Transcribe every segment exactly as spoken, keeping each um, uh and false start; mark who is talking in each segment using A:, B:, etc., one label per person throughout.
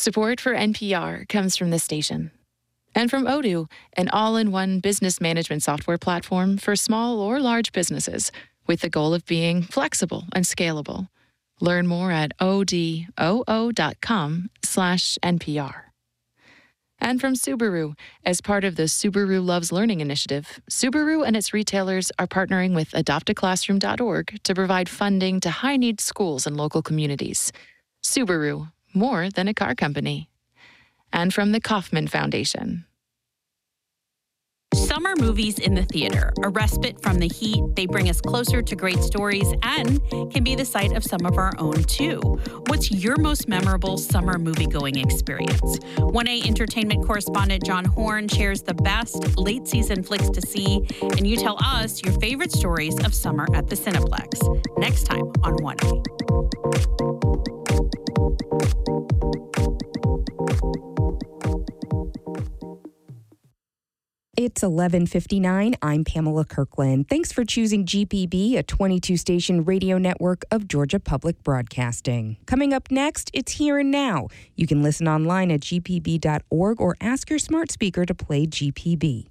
A: Support for N P R comes from this station. And from Odoo, an all-in-one business management software platform for small or large businesses, with the goal of being flexible and scalable. Learn more at odoo.com slash NPR. And from Subaru, as part of the Subaru Loves Learning initiative, Subaru and its retailers are partnering with adopt a classroom dot org to provide funding to high-need schools and local communities. Subaru, more than a car company. And from the Kauffman Foundation.
B: Summer movies in the theater, a respite from the heat. They bring us closer to great stories and can be the site of some of our own, too. What's your most memorable summer movie-going experience? one A Entertainment correspondent John Horn shares the best late-season flicks to see, and you tell us your favorite stories of summer at the Cineplex. Next time on one A.
C: It's eleven fifty-nine. I'm Pamela Kirkland. Thanks for choosing G P B, a twenty-two station radio network of Georgia Public Broadcasting. Coming up next, it's Here and Now. You can listen online at g p b dot org or ask your smart speaker to play G P B.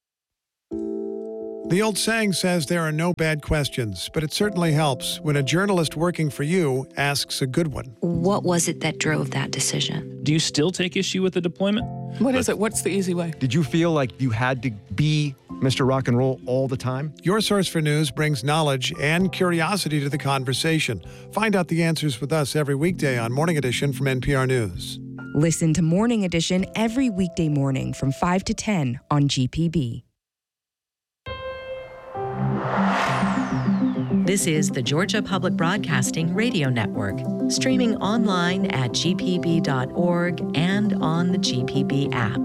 D: The old saying says there are no bad questions, but it certainly helps when a journalist working for you asks a good one.
E: What was it that drove that decision?
F: Do you still take issue with the deployment?
G: What but, is it? What's the easy way?
H: Did you feel like you had to be Mister Rock and Roll all the time?
D: Your Source for News brings knowledge and curiosity to the conversation. Find out the answers with us every weekday on Morning Edition from N P R News.
C: Listen to Morning Edition every weekday morning from five to ten on G P B.
I: This is the Georgia Public Broadcasting Radio Network, streaming online at g p b dot org and on the G P B app.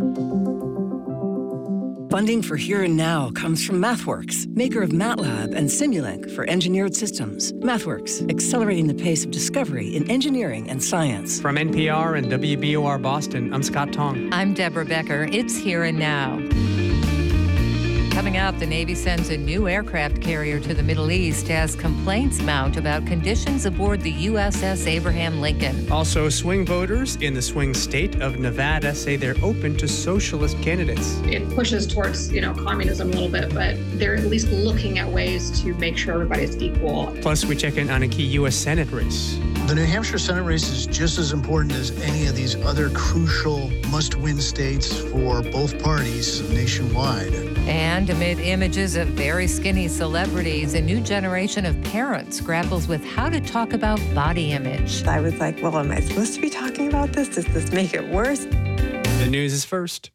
J: Funding for Here and Now comes from MathWorks, maker of MATLAB and Simulink for engineered systems. MathWorks, accelerating the pace of discovery in engineering and science.
K: From N P R and W B O R Boston, I'm Scott Tong.
L: I'm Deborah Becker. It's Here and Now. Coming up, the Navy sends a new aircraft carrier to the Middle East as complaints mount about conditions aboard the U S S Abraham Lincoln.
K: Also, swing voters in the swing state of Nevada say they're open to socialist candidates.
M: It pushes towards, you know, communism a little bit, but they're at least looking at ways to make sure everybody's equal.
K: Plus, we check in on a key U S Senate race.
N: The New Hampshire Senate race is just as important as any of these other crucial must-win states for both parties nationwide.
L: And amid images of very skinny celebrities, a new generation of parents grapples with how to talk about body image.
O: I was like, well, am I supposed to be talking about this? Does this make it worse?
K: The news is first.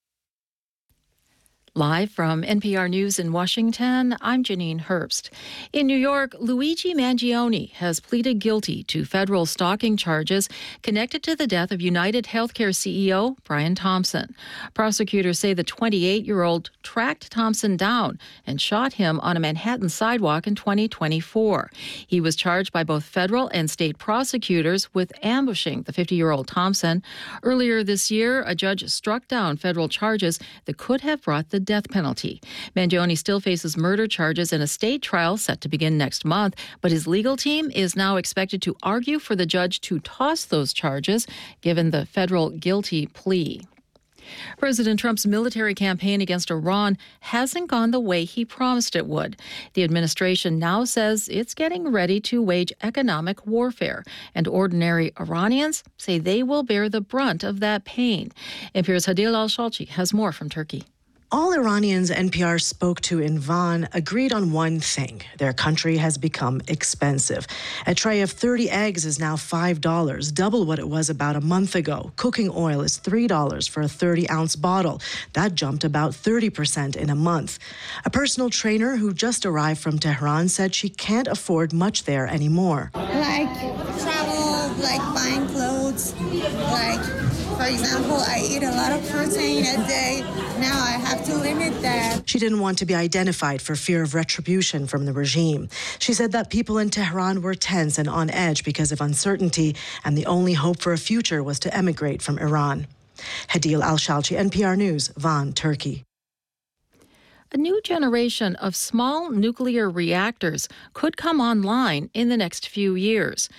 P: Live from N P R News in Washington, I'm Janine Herbst. In New York, Luigi Mangione has pleaded guilty to federal stalking charges connected to the death of United Healthcare C E O Brian Thompson. Prosecutors say the twenty-eight-year-old tracked Thompson down and shot him on a Manhattan sidewalk in twenty twenty-four. He was charged by both federal and state prosecutors with ambushing the fifty-year-old Thompson. Earlier this year, a judge struck down federal charges that could have brought the death penalty. Mangione still faces murder charges in a state trial set to begin next month, but his legal team is now expected to argue for the judge to toss those charges, given the federal guilty plea. President Trump's military campaign against Iran hasn't gone the way he promised it would. The administration now says it's getting ready to wage economic warfare, and ordinary Iranians say they will bear the brunt of that pain. N P R's Hadil Al-Shalchi has more from Turkey.
Q: All Iranians N P R spoke to in Van agreed on one thing. Their country has become expensive. A tray of thirty eggs is now five dollars, double what it was about a month ago. Cooking oil is three dollars for a thirty-ounce bottle. That jumped about thirty percent in a month. A personal trainer who just arrived from Tehran said she can't afford much there anymore.
R: Like travel, like buying clothes, like, for example, I eat a lot of protein a day. Now I have to limit that.
Q: She didn't want to be identified for fear of retribution from the regime. She said that people in Tehran were tense and on edge because of uncertainty, and the only hope for a future was to emigrate from Iran. Hadil Al-Shalchi, N P R News, Van, Turkey.
P: A new generation of small nuclear reactors could come online in the next few years.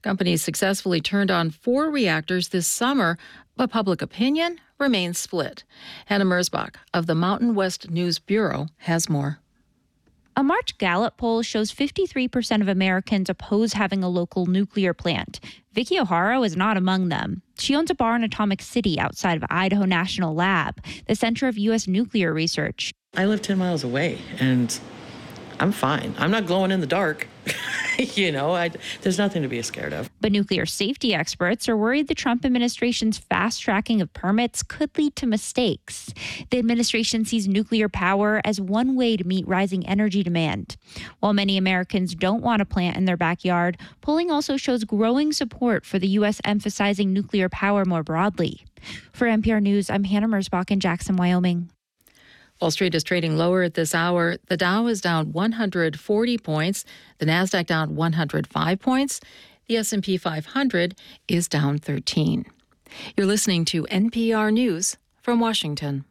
P: Companies successfully turned on four reactors this summer, but public opinion remains split. Hannah Merzbach of the Mountain West News Bureau has more.
S: A March Gallup poll shows fifty-three percent of Americans oppose having a local nuclear plant. Vicky O'Hara is not among them. She owns a bar in Atomic City outside of Idaho National Lab, the center of U S nuclear research.
T: I live ten miles away, and I'm fine. I'm not glowing in the dark. you know, I, there's nothing to be scared of.
S: But nuclear safety experts are worried the Trump administration's fast tracking of permits could lead to mistakes. The administration sees nuclear power as one way to meet rising energy demand. While many Americans don't want a plant in their backyard, polling also shows growing support for the U S emphasizing nuclear power more broadly. For N P R News, I'm Hannah Merzbach in Jackson, Wyoming.
P: Wall Street is trading lower at this hour. The Dow is down one hundred forty points. The Nasdaq down one hundred five points. The S and P five hundred is down thirteen. You're listening to N P R News from Washington.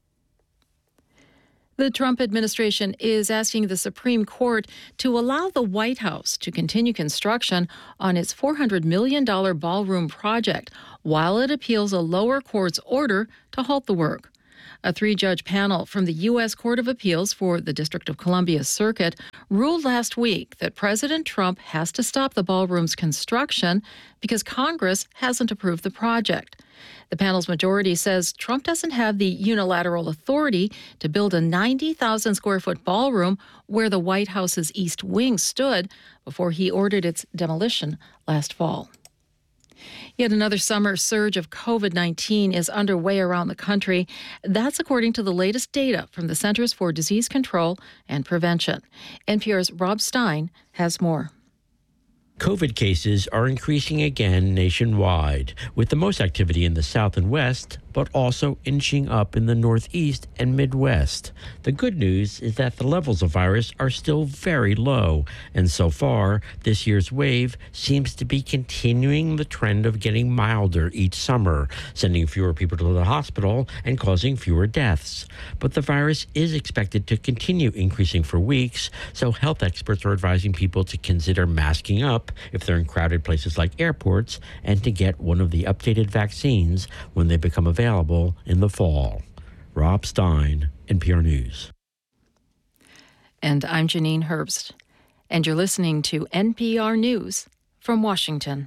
P: The Trump administration is asking the Supreme Court to allow the White House to continue construction on its four hundred million dollars ballroom project while it appeals a lower court's order to halt the work. A three-judge panel from the U S Court of Appeals for the District of Columbia Circuit ruled last week that President Trump has to stop the ballroom's construction because Congress hasn't approved the project. The panel's majority says Trump doesn't have the unilateral authority to build a ninety thousand square foot ballroom where the White House's East Wing stood before he ordered its demolition last fall. Yet another summer surge of COVID nineteen is underway around the country. That's according to the latest data from the Centers for Disease Control and Prevention. N P R's Rob Stein has more.
U: COVID cases are increasing again nationwide, with the most activity in the South and West, but also inching up in the Northeast and Midwest. The good news is that the levels of virus are still very low, and so far, this year's wave seems to be continuing the trend of getting milder each summer, sending fewer people to the hospital and causing fewer deaths. But the virus is expected to continue increasing for weeks, so health experts are advising people to consider masking up if they're in crowded places like airports, and to get one of the updated vaccines when they become available in the fall. Rob Stein, N P R News.
P: And I'm Janine Herbst. And you're listening to N P R News from Washington.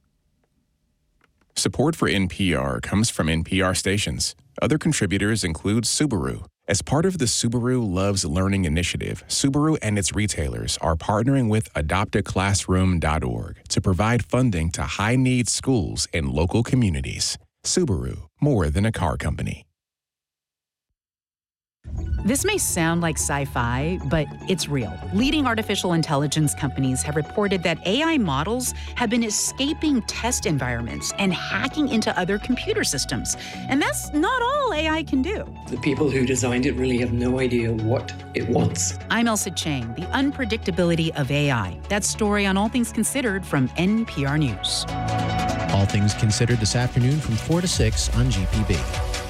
V: Support for N P R comes from N P R stations. Other contributors include Subaru. As part of the Subaru Loves Learning initiative, Subaru and its retailers are partnering with adopt a classroom dot org to provide funding to high-need schools in local communities. Subaru, more than a car company.
W: This may sound like sci-fi, but it's real. Leading artificial intelligence companies have reported that A I models have been escaping test environments and hacking into other computer systems. And that's not all A I can do.
X: The people who designed it really have no idea what it wants.
W: I'm Elsa Chang, the unpredictability of A I. That story on All Things Considered from N P R News.
Y: All Things Considered this afternoon from four to six on G P B.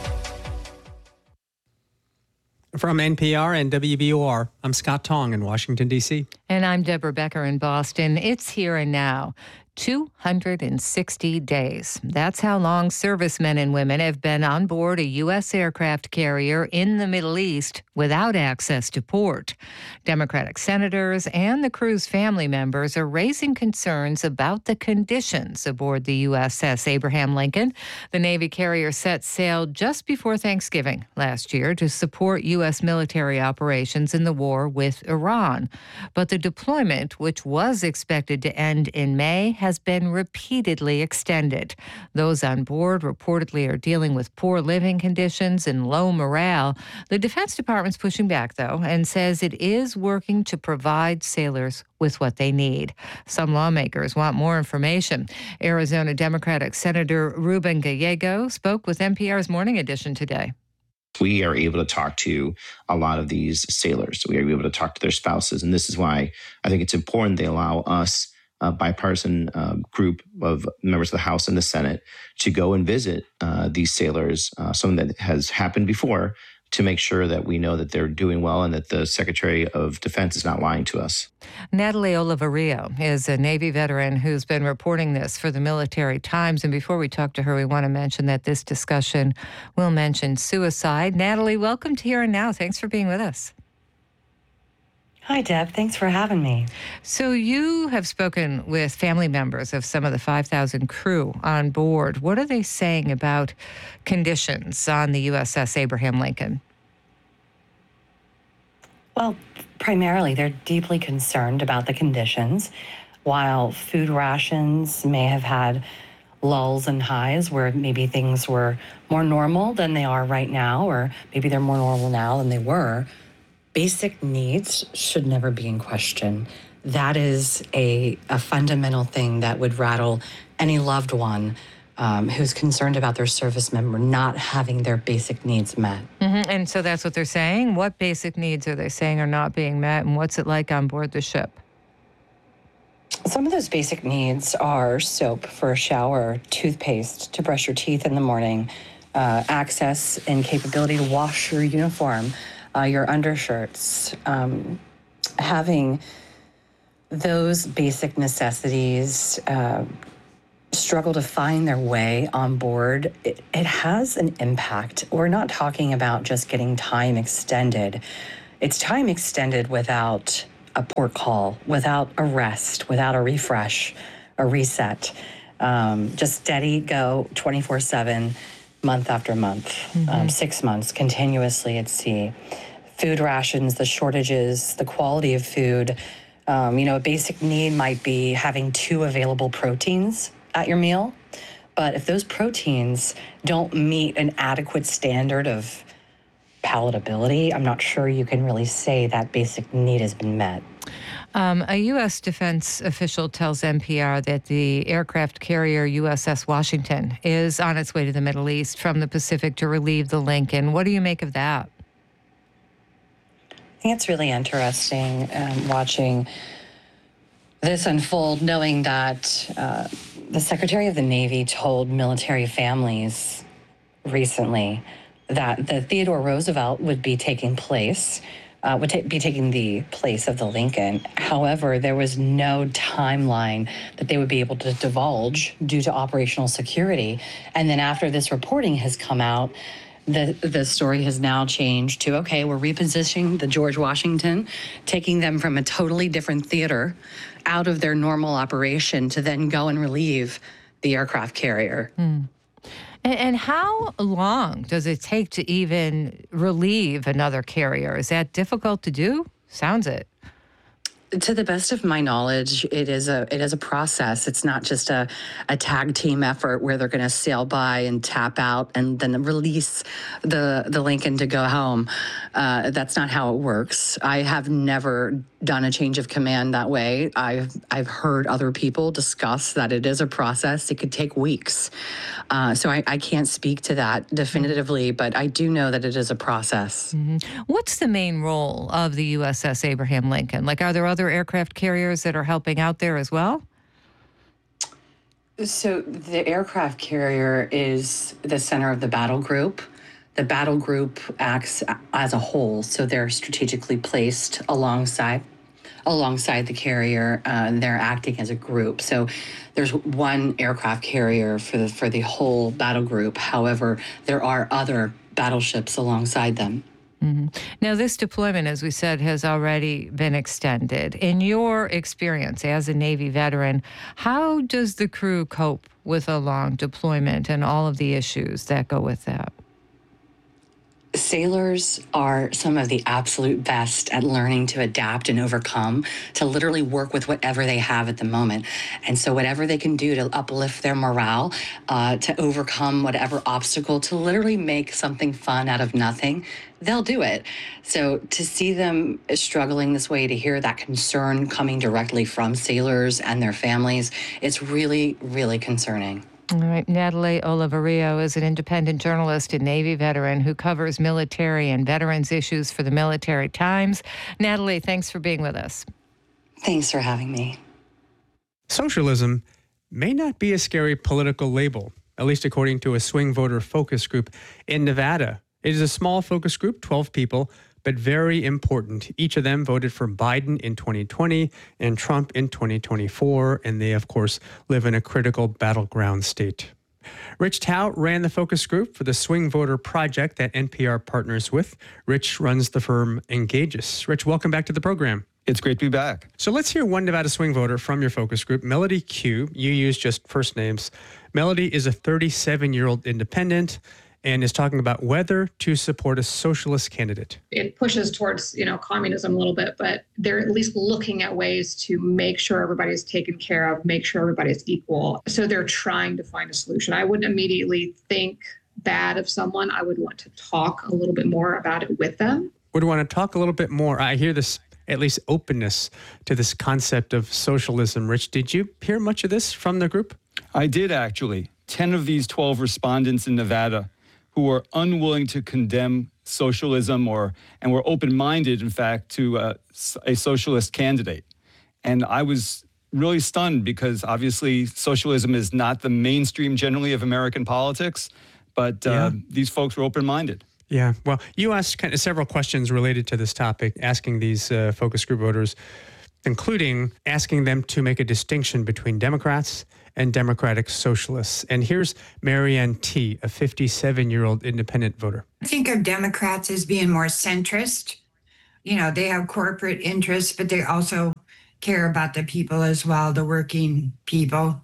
K: From N P R and W B O R, I'm Scott Tong in Washington, D C.
L: And I'm Deborah Becker in Boston. It's here and now. two hundred sixty days. That's how long servicemen and women have been on board a U S aircraft carrier in the Middle East without access to port. Democratic senators and the crew's family members are raising concerns about the conditions aboard the U S S Abraham Lincoln. The Navy carrier set sail just before Thanksgiving last year to support U S military operations in the war with Iran. But the deployment, which was expected to end in May, has been repeatedly extended. Those on board reportedly are dealing with poor living conditions and low morale. The Defense Department's pushing back, though, and says it is working to provide sailors with what they need. Some lawmakers want more information. Arizona Democratic Senator Ruben Gallego spoke with N P R's Morning Edition today.
Z: We are able to talk to a lot of these sailors. We are able to talk to their spouses. And this is why I think it's important they allow us, a bipartisan uh, group of members of the House and the Senate, to go and visit uh, these sailors, uh, something that has happened before, to make sure that we know that they're doing well and that the Secretary of Defense is not lying to us.
L: Natalie Olivario is a Navy veteran who's been reporting this for the Military Times. And before we talk to her, we want to mention that this discussion will mention suicide. Natalie, welcome to Here and Now. Thanks for being with us.
A: Hi, Deb. Thanks for having me.
L: So you have spoken with family members of some of the five thousand crew on board. What are they saying about conditions on the U S S Abraham Lincoln?
A: Well, primarily, they're deeply concerned about the conditions. While food rations may have had lulls and highs where maybe things were more normal than they are right now, or maybe they're more normal now than they were, basic needs should never be in question. That is a, a fundamental thing that would rattle any loved one um, who's concerned about their service member not having their basic needs met.
L: Mm-hmm. And so that's what they're saying? What basic needs are they saying are not being met, and what's it like on board the ship?
A: Some of those basic needs are soap for a shower, toothpaste to brush your teeth in the morning, uh, access and capability to wash your uniform, Uh, your undershirts, um, having those basic necessities uh, struggle to find their way on board, it, it has an impact. We're not talking about just getting time extended. It's time extended without a port call, without a rest, without a refresh, a reset. Um, just steady go twenty-four seven, month after month, mm-hmm. um, six months continuously at sea. Food rations, the shortages, the quality of food. Um, you know, a basic need might be having two available proteins at your meal. But if those proteins don't meet an adequate standard of palatability, I'm not sure you can really say that basic need has been met.
L: Um, a U S defense official tells N P R that the aircraft carrier U S S Washington is on its way to the Middle East from the Pacific to relieve the Lincoln. What do you make of that?
A: I think it's really interesting um, watching this unfold, knowing that uh, the Secretary of the Navy told military families recently that the Theodore Roosevelt would be taking place, uh, would ta- be taking the place of the Lincoln. However, there was no timeline that they would be able to divulge due to operational security. And then after this reporting has come out, The the story has now changed to, okay, we're repositioning the George Washington, taking them from a totally different theater out of their normal operation to then go and relieve the aircraft carrier.
L: Hmm. And, and how long does it take to even relieve another carrier? Is that difficult to do? Sounds it.
A: To the best of my knowledge, it is a it is a process. It's not just a, a tag team effort where they're going to sail by and tap out and then release the the Lincoln to go home. Uh, that's not how it works. I have never done a change of command that way. I've I've heard other people discuss that it is a process. It could take weeks. Uh, so I, I can't speak to that definitively, but I do know that it is a process.
L: Mm-hmm. What's the main role of the U S S Abraham Lincoln? Like, are there other aircraft carriers that are helping out there as well?
A: So the aircraft carrier is the center of the battle group. The battle group acts as a whole, so they're strategically placed alongside alongside the carrier. Uh, they're acting as a group. So there's one aircraft carrier for the for the whole battle group. However, there are other battleships alongside them.
L: Mm-hmm. Now, this deployment, as we said, has already been extended. In your experience as a Navy veteran, how does the crew cope with a long deployment and all of the issues that go with that?
A: Sailors are some of the absolute best at learning to adapt and overcome, to literally work with whatever they have at the moment. And so whatever they can do to uplift their morale, uh, to overcome whatever obstacle, to literally make something fun out of nothing, they'll do it. So to see them struggling this way, to hear that concern coming directly from sailors and their families, it's really, really concerning.
L: All right. Natalie Olivario is an independent journalist and Navy veteran who covers military and veterans issues for the Military Times. Natalie, thanks for being with us.
A: Thanks for having me.
K: Socialism may not be a scary political label, at least according to a swing voter focus group in Nevada. It is a small focus group, twelve people, but very important. Each of them voted for Biden in twenty twenty and Trump in twenty twenty-four, and they, of course, live in a critical battleground state. Rich Tao ran the focus group for the Swing Voter Project that N P R partners with. Rich runs the firm Engages. Rich, welcome back to the program.
B: It's great to be back.
K: So let's hear one Nevada swing voter from your focus group, Melody Q. You use just first names. Melody is a thirty-seven-year-old independent and is talking about whether to support a socialist candidate.
M: It pushes towards, you know, communism a little bit, but they're at least looking at ways to make sure everybody's taken care of, make sure everybody's equal. So they're trying to find a solution. I wouldn't immediately think bad of someone. I would want to talk a little bit more about it with them.
K: Would want to talk a little bit more. I hear this, at least openness to this concept of socialism. Rich, did you hear much of this from the group?
B: I did, actually. ten of these twelve respondents in Nevada who were unwilling to condemn socialism or and were open-minded, in fact, to uh, a socialist candidate. And I was really stunned because obviously socialism is not the mainstream generally of American politics, but uh,
K: Yeah.
B: these folks were open-minded.
K: Yeah, well, you asked kind of several questions related to this topic, asking these uh, focus group voters, including asking them to make a distinction between Democrats and Democratic Socialists. And here's Marianne T., a fifty-seven-year-old independent voter.
D: I think of Democrats as being more centrist. You know, they have corporate interests, but they also care about the people as well, the working people.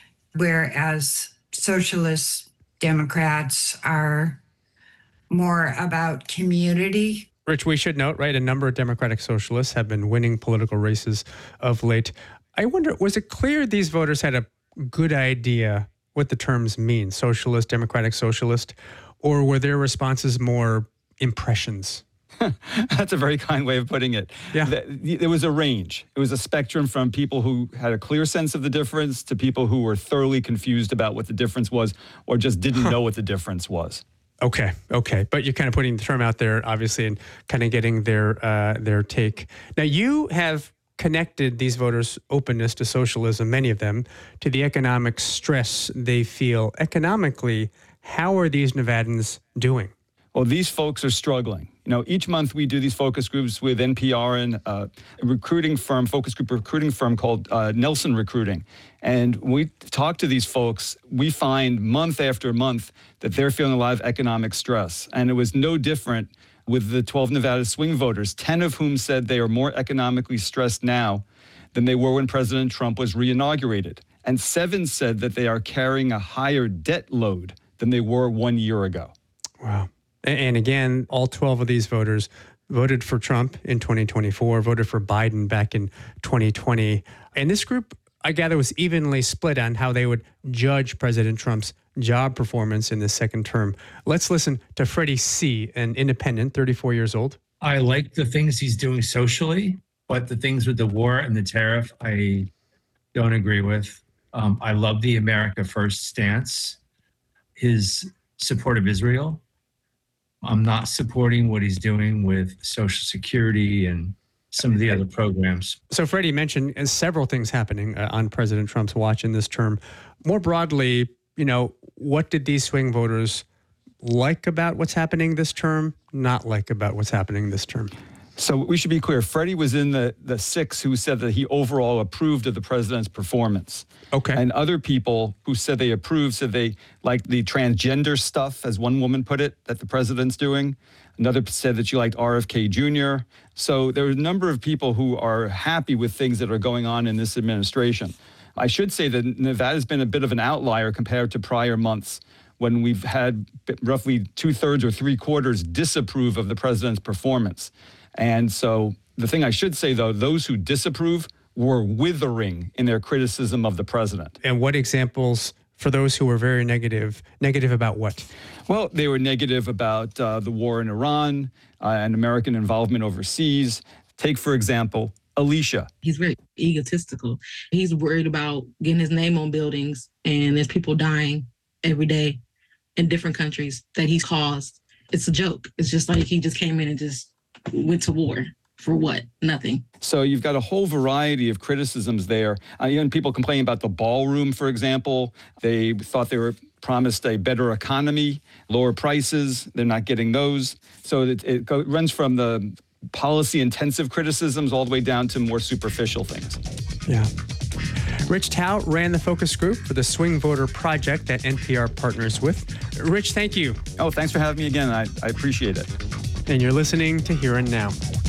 D: Whereas socialist Democrats are more about community.
K: Rich, we should note, right, a number of Democratic Socialists have been winning political races of late. I wonder, was it clear these voters had a good idea what the terms mean, socialist, Democratic Socialist, or were their responses more impressions?
B: That's a very kind way of putting it.
K: Yeah.
B: The- There was a range. It was a spectrum from people who had a clear sense of the difference to people who were thoroughly confused about what the difference was or just didn't know what the difference was.
K: Okay, okay. But you're kind of putting the term out there, obviously, and kind of getting their uh, their take. Now, you have connected these voters' openness to socialism, many of them, to the economic stress they feel. Economically, how are these Nevadans doing?
B: Well, these folks are struggling. You know, each month we do these focus groups with N P R and uh, a recruiting firm, focus group recruiting firm called uh, Nelson Recruiting. And when we talk to these folks, we find month after month that they're feeling a lot of economic stress. And it was no different with the twelve Nevada swing voters, ten of whom said they are more economically stressed now than they were when President Trump was reinaugurated. And seven said that they are carrying a higher debt load than they were one year ago.
K: Wow. And again, all twelve of these voters voted for Trump in twenty twenty-four, voted for Biden back in twenty twenty. And this group, I gather, was evenly split on how they would judge President Trump's job performance in the second term. Let's listen to Freddie C., an independent, thirty-four years old.
E: I like the things he's doing socially, but the things with the war and the tariff, I don't agree with. Um, I love the America First stance, his support of Israel. I'm not supporting what he's doing with Social Security and some of the other programs.
K: So Freddie mentioned uh, several things happening uh, on President Trump's watch in this term. More broadly, you know, what did these swing voters like about what's happening this term, not like about what's happening this term?
B: So we should be clear. Freddie was in the, the six who said that he overall approved of the president's performance.
K: Okay.
B: And other people who said they approved said they liked the transgender stuff, as one woman put it, that the president's doing. Another said that she liked R F K Junior So there are a number of people who are happy with things that are going on in this administration. I should say that Nevada's been a bit of an outlier compared to prior months when we've had roughly two-thirds or three-quarters disapprove of the president's performance. And so the thing I should say, though, those who disapprove were withering in their criticism of the president.
K: And what examples for those who were very negative? Negative about what?
B: Well, they were negative about uh, the war in Iran uh, and American involvement overseas. Take, for example, Alicia.
F: He's very egotistical. He's worried about getting his name on buildings, and there's people dying every day in different countries that he's caused. It's a joke. It's just like he just came in and just went to war. For what? Nothing.
B: So you've got a whole variety of criticisms there. Uh, even people complaining about the ballroom, for example. They thought they were promised a better economy, lower prices. They're not getting those. So it, it go, runs from the policy-intensive criticisms all the way down to more superficial things.
K: Yeah. Rich Tao ran the focus group for the Swing Voter Project that N P R partners with. Rich, thank you.
B: Oh, thanks for having me again. I, I appreciate it.
K: And you're listening to Here and Now.